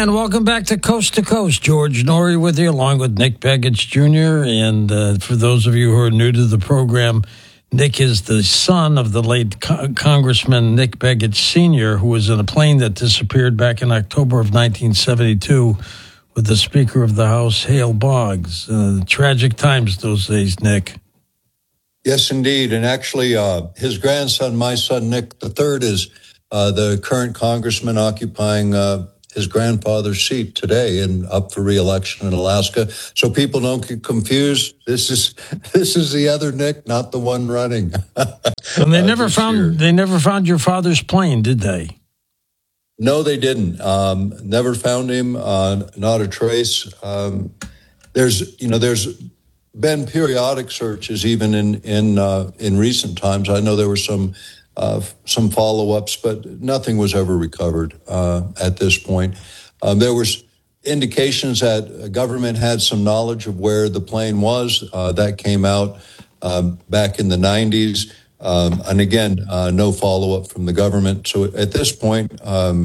And welcome back to Coast. George Noory with you, along with Nick Begich Jr. And for those of you who are new to the program, Nick is the son of the late Congressman Nick Begich Sr., who was in a plane that disappeared back in October of 1972 with the Speaker of the House, Hale Boggs. Tragic times those days, Nick. Yes, indeed. And actually, his grandson, my son, Nick III, is the current congressman occupying his grandfather's seat today and up for re-election in Alaska. So people don't get confused. This is the other Nick, not the one running. And they never found your father's plane, did they? No, they didn't. Never found him. Not a trace. There's been periodic searches even in recent times. I know there were some follow-ups, but nothing was ever recovered at this point. There was indications that government had some knowledge of where the plane was. That came out back in the 90s. And again, no follow-up from the government. So at this point,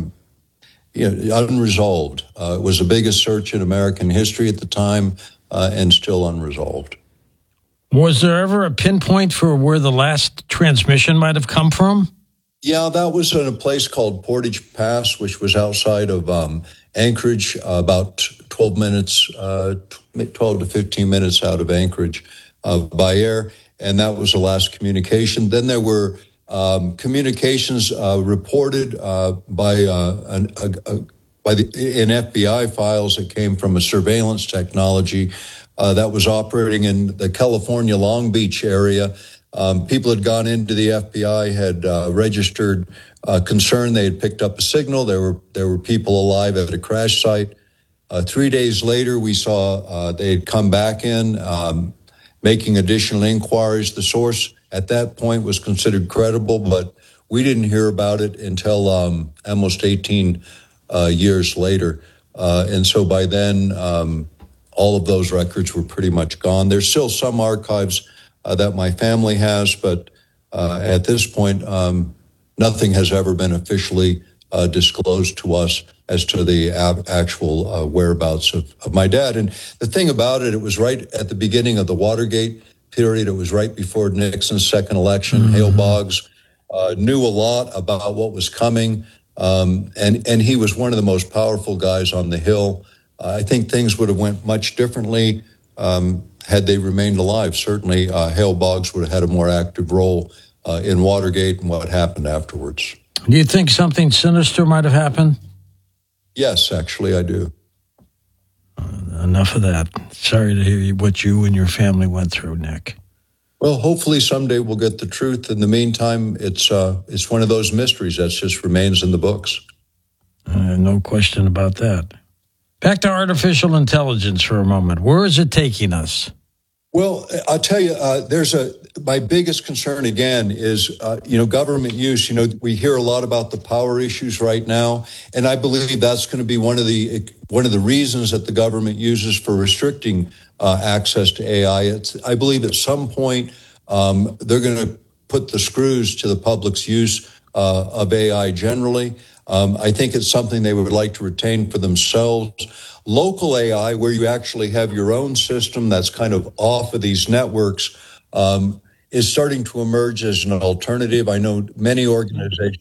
unresolved. It was the biggest search in American history at the time and still unresolved. Was there ever a pinpoint for where the last transmission might have come from? Yeah, that was in a place called Portage Pass, which was outside of Anchorage, about 12 to 15 minutes out of Anchorage by air. And that was the last communication. Then there were communications reported in FBI files that came from a surveillance technology that was operating in the California Long Beach area. People had gone into the FBI, had registered concern. They had picked up a signal. There were people alive at a crash site. 3 days later, we saw they had come back in, making additional inquiries. The source at that point was considered credible, but we didn't hear about it until almost 18 years later. And so by then, all of those records were pretty much gone. There's still some archives that my family has, but at this point, nothing has ever been officially disclosed to us as to the actual whereabouts of my dad. And the thing about it, it was right at the beginning of the Watergate period. It was right before Nixon's second election. Mm-hmm. Hale Boggs knew a lot about what was coming, and he was one of the most powerful guys on the Hill. I think things would have went much differently had they remained alive. Certainly, Hale Boggs would have had a more active role in Watergate and what happened afterwards. Do you think something sinister might have happened? Yes, actually, I do. Enough of that. Sorry to hear what you and your family went through, Nick. Well, hopefully someday we'll get the truth. In the meantime, it's one of those mysteries that just remains in the books. No question about that. Back to artificial intelligence for a moment. Where is it taking us? Well, I'll tell you, my biggest concern again is, government use. We hear a lot about the power issues right now, and I believe that's going to be one of the reasons that the government uses for restricting access to AI. I believe at some point they're going to put the screws to the public's use of AI generally. I think it's something they would like to retain for themselves. Local AI, where you actually have your own system that's kind of off of these networks, is starting to emerge as an alternative. I know many organizations.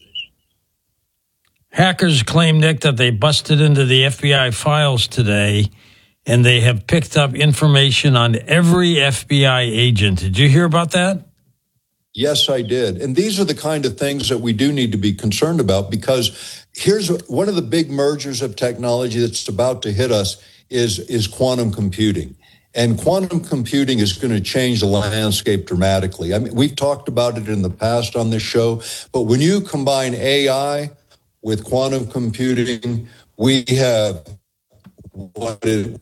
Hackers claim, Nick, that they busted into the FBI files today, and they have picked up information on every FBI agent. Did you hear about that? Yes, I did. And these are the kind of things that we do need to be concerned about, because here's one of the big mergers of technology that's about to hit us is quantum computing. And quantum computing is going to change the landscape dramatically. I mean, we've talked about it in the past on this show, but when you combine AI with quantum computing, we have what it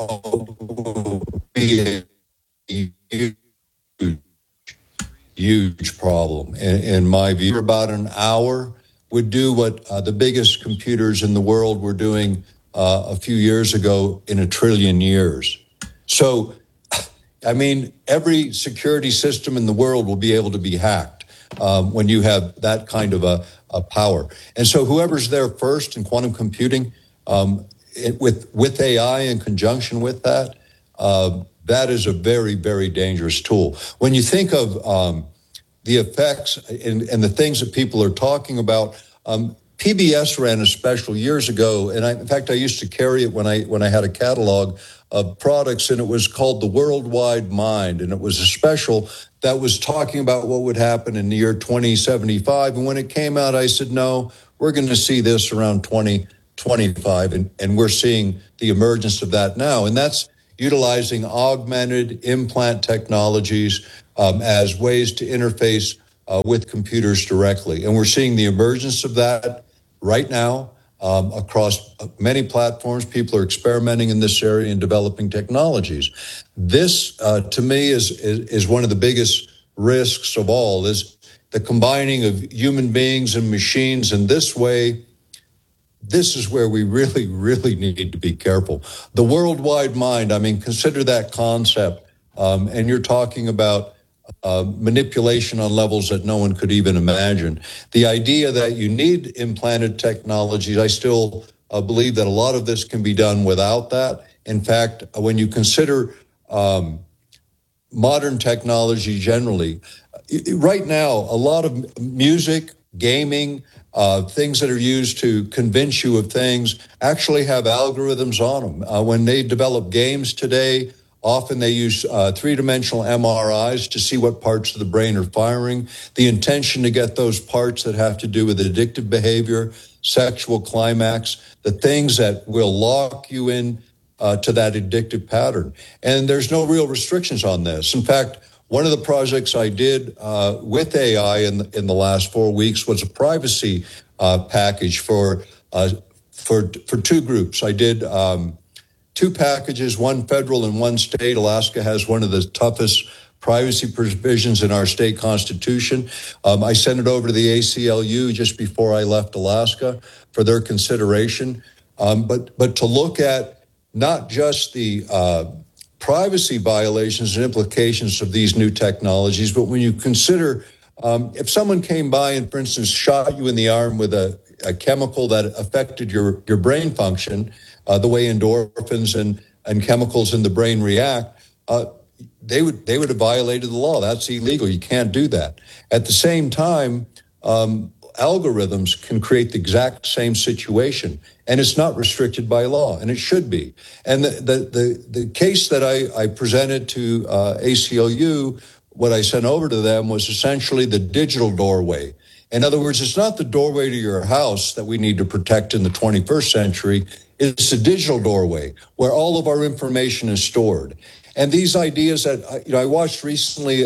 will be a huge problem. In my view, about an hour would do what the biggest computers in the world were doing a few years ago in 1 trillion years. So, I mean, every security system in the world will be able to be hacked when you have that kind of a power. And so whoever's there first in quantum computing, with AI in conjunction with that, that is a very, very dangerous tool. When you think of the effects and the things that people are talking about, PBS ran a special years ago, and in fact, I used to carry it when I had a catalog of products, and it was called The Worldwide Mind, and it was a special that was talking about what would happen in the year 2075. And when it came out, I said, no, we're going to see this around 2025, and we're seeing the emergence of that now, and that's utilizing augmented implant technologies as ways to interface with computers directly. And we're seeing the emergence of that right now across many platforms. People are experimenting in this area and developing technologies. This, to me, is one of the biggest risks of all, is the combining of human beings and machines in this way. This is where we really, really need to be careful. The worldwide mind, I mean, consider that concept. And you're talking about manipulation on levels that no one could even imagine. The idea that you need implanted technologies, I still believe that a lot of this can be done without that. In fact, when you consider modern technology generally, right now, a lot of music, gaming, things that are used to convince you of things actually have algorithms on them. When they develop games today, often they use three-dimensional MRIs to see what parts of the brain are firing. The intention to get those parts that have to do with addictive behavior, sexual climax, the things that will lock you in to that addictive pattern. And there's no real restrictions on this. In fact, one of the projects I did with AI in the last 4 weeks was a privacy package for two groups. I did 2 packages, one federal and one state. Alaska has one of the toughest privacy provisions in our state constitution. I sent it over to the ACLU just before I left Alaska for their consideration. But to look at not just the privacy violations and implications of these new technologies, but when you consider if someone came by and, for instance, shot you in the arm with a chemical that affected your brain function, the way endorphins and chemicals in the brain react, they would have violated the law. That's illegal. You can't do that. At the same time, algorithms can create the exact same situation, and it's not restricted by law, and it should be. And the case that I presented to ACLU, what I sent over to them was essentially the digital doorway. In other words, it's not the doorway to your house that we need to protect in the 21st century. It's a digital doorway where all of our information is stored. And these ideas that, I watched recently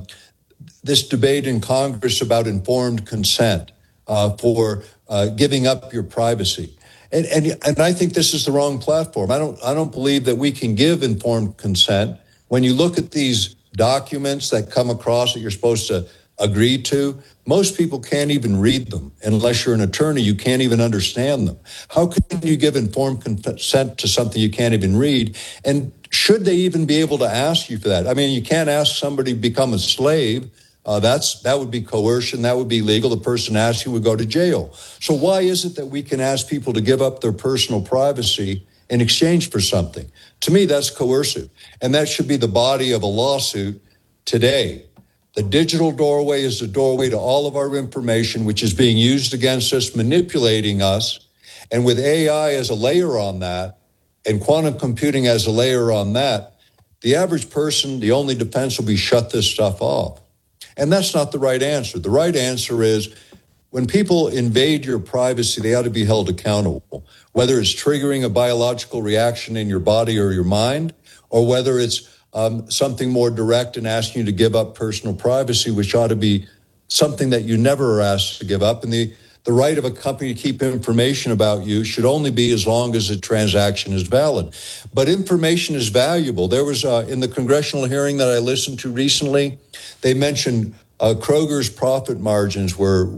this debate in Congress about informed consent for giving up your privacy. And I think this is the wrong platform. I don't believe that we can give informed consent. When you look at these documents that come across that you're supposed to agree to, most people can't even read them. Unless you're an attorney, you can't even understand them. How can you give informed consent to something you can't even read? And should they even be able to ask you for that? I mean, you can't ask somebody to become a slave. That would be coercion. That would be legal. The person asking would go to jail. So why is it that we can ask people to give up their personal privacy in exchange for something? To me, that's coercive. And that should be the body of a lawsuit today. The digital doorway is the doorway to all of our information, which is being used against us, manipulating us. And with AI as a layer on that, and quantum computing as a layer on that, the average person, the only defense will be shut this stuff off. And that's not the right answer. The right answer is when people invade your privacy, they ought to be held accountable, whether it's triggering a biological reaction in your body or your mind, or whether it's something more direct and asking you to give up personal privacy, which ought to be something that you never are asked to give up. And the right of a company to keep information about you should only be as long as the transaction is valid. But information is valuable. There was, in the congressional hearing that I listened to recently, they mentioned Kroger's profit margins were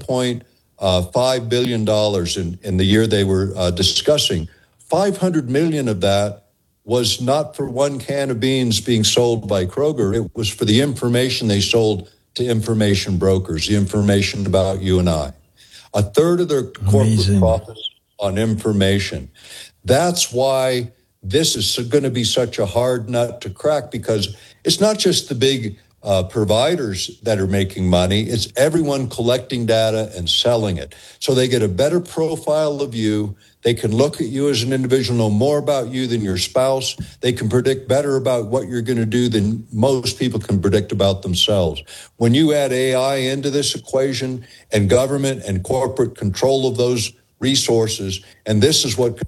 $1.5 billion in the year they were discussing. 500 million of that was not for one can of beans being sold by Kroger. It was for the information they sold to information brokers, the information about you and I. A third of their corporate profits on information. That's why this is going to be such a hard nut to crack, because it's not just the big providers that are making money. It's everyone collecting data and selling it. So they get a better profile of you. They can look at you as an individual, know more about you than your spouse. They can predict better about what you're going to do than most people can predict about themselves. When you add AI into this equation and government and corporate control of those resources, and this is what...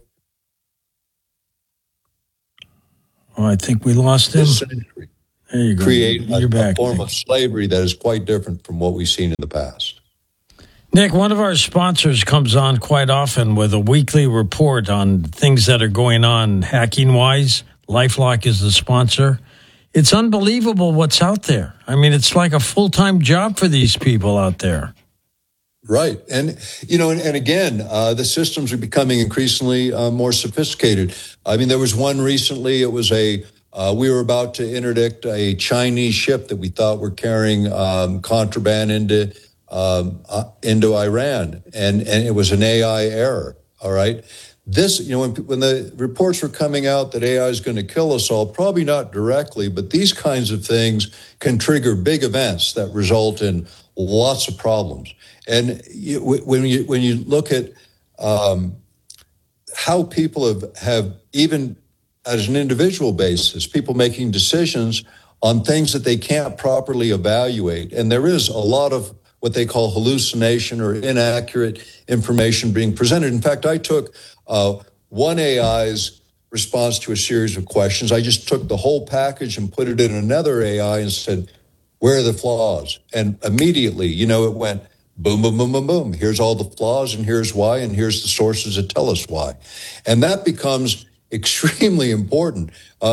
Oh, I think we lost him. There you go. Create You're back, a form Nick. of slavery that is quite different from what we've seen in the past. Nick, one of our sponsors comes on quite often with a weekly report on things that are going on hacking-wise. LifeLock is the sponsor. It's unbelievable what's out there. I mean, it's like a full-time job for these people out there. Right. And, you know, and again, the systems are becoming increasingly more sophisticated. I mean, there was one recently, it was we were about to interdict a Chinese ship that we thought were carrying contraband into Iran, and it was an AI error. All right. This, you know, when the reports were coming out that AI is going to kill us all, probably not directly, but these kinds of things can trigger big events that result in lots of problems. And when you look at how people have even as an individual basis, people making decisions on things that they can't properly evaluate. And there is a lot of what they call hallucination or inaccurate information being presented. In fact, I took one AI's response to a series of questions. I just took the whole package and put it in another AI and said, where are the flaws? And immediately, you know, it went boom, boom, boom, boom, boom. Here's all the flaws, and here's why, and here's the sources that tell us why. And that becomes extremely important.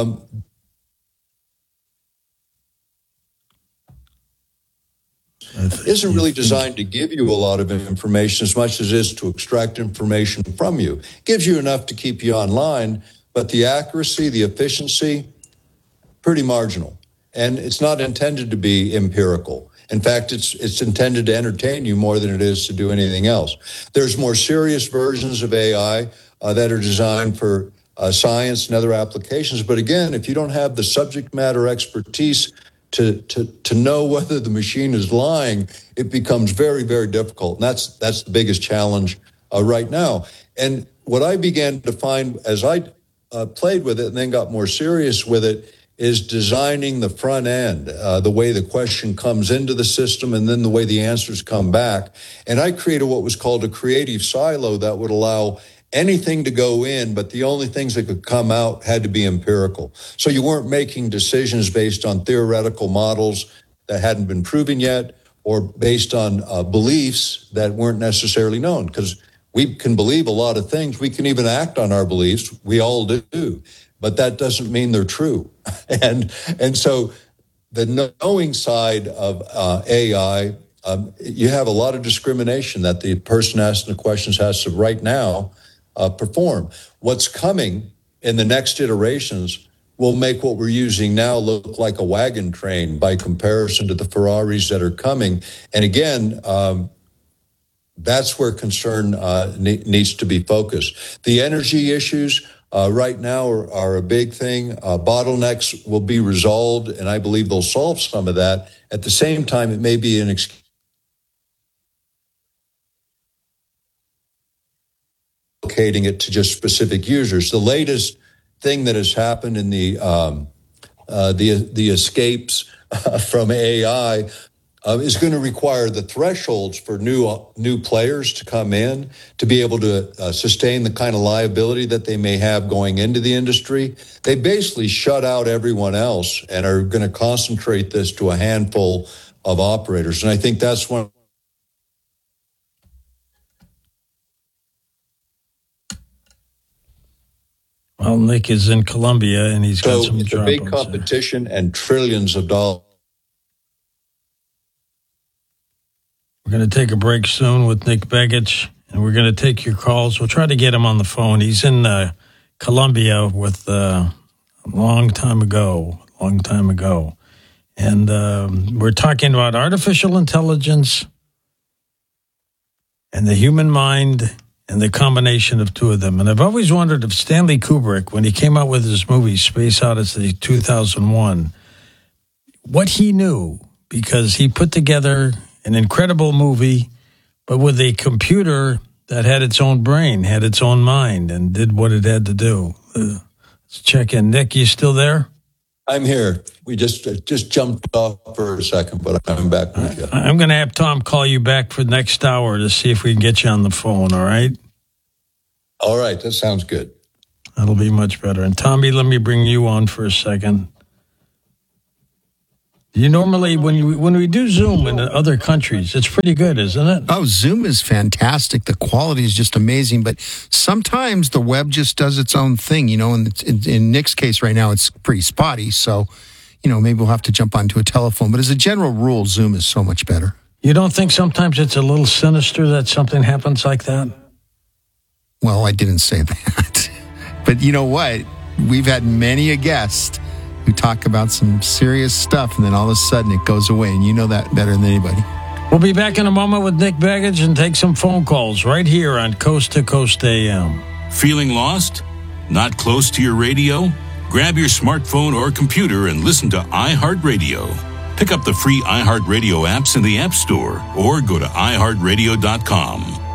Isn't really designed to give you a lot of information as much as it is to extract information from you. It gives you enough to keep you online, but the accuracy, the efficiency, pretty marginal. And it's not intended to be empirical. In fact, it's intended to entertain you more than it is to do anything else. There's more serious versions of AI that are designed for science and other applications. But again, if you don't have the subject matter expertise to know whether the machine is lying, it becomes very, very difficult. And that's the biggest challenge right now. And what I began to find as I played with it and then got more serious with it is designing the front end, the way the question comes into the system and then the way the answers come back. And I created what was called a creative silo that would allow anything to go in, but the only things that could come out had to be empirical. So you weren't making decisions based on theoretical models that hadn't been proven yet, or based on beliefs that weren't necessarily known, because we can believe a lot of things. We can even act on our beliefs. We all do, but that doesn't mean they're true. And so the knowing side of AI, you have a lot of discrimination that the person asking the questions has to right now perform. What's coming in the next iterations will make what we're using now look like a wagon train by comparison to the Ferraris that are coming. And again, that's where concern needs to be focused. The energy issues right now are a big thing. Bottlenecks will be resolved, and I believe they'll solve some of that. At the same time, it may be an excuse allocating it to just specific users. The latest thing that has happened in the escapes from AI is going to require the thresholds for new players to come in to be able to sustain the kind of liability that they may have going into the industry. They basically shut out everyone else and are going to concentrate this to a handful of operators. And I think that's one. Well, Nick is in Colombia, and he's got some it's a big competition and trillions of dollars. We're going to take a break soon with Nick Begich, and we're going to take your calls. We'll try to get him on the phone. He's in Colombia with a long time ago. And we're talking about artificial intelligence and the human mind and the combination of two of them. And I've always wondered if Stanley Kubrick, when he came out with his movie Space Odyssey 2001, what he knew, because he put together an incredible movie, but with a computer that had its own brain, had its own mind, and did what it had to do. Let's check in. Nick, you still there? I'm here. We just jumped off for a second, but I'm back with you. I'm going to have Tom call you back for the next hour to see if we can get you on the phone, all right? All right, that sounds good. That'll be much better. And Tommy, let me bring you on for a second. You normally, when we do Zoom in other countries, it's pretty good, isn't it? Oh, Zoom is fantastic. The quality is just amazing. But sometimes the web just does its own thing, and in Nick's case right now, it's pretty spotty. So, maybe we'll have to jump onto a telephone. But as a general rule, Zoom is so much better. You don't think sometimes it's a little sinister that something happens like that? Well, I didn't say that. But you know what? We've had many a guest who talk about some serious stuff, and then all of a sudden it goes away, and you know that better than anybody. We'll be back in a moment with Nick Begich and take some phone calls right here on Coast to Coast AM. Feeling lost? Not close to your radio? Grab your smartphone or computer and listen to iHeartRadio. Pick up the free iHeartRadio apps in the App Store or go to iHeartRadio.com.